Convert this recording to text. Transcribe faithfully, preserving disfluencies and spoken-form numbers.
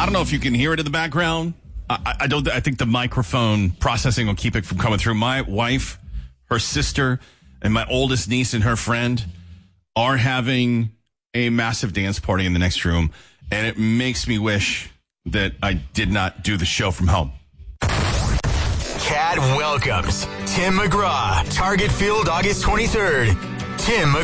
don't know if you can hear it in the background. I, I don't. I think the microphone processing will keep it from coming through. My wife, her sister, and my oldest niece and her friend are having a massive dance party in the next room, and it makes me wish that I did not do the show from home. Cat welcomes Tim McGraw, Target Field, August twenty-third. Tim McGraw.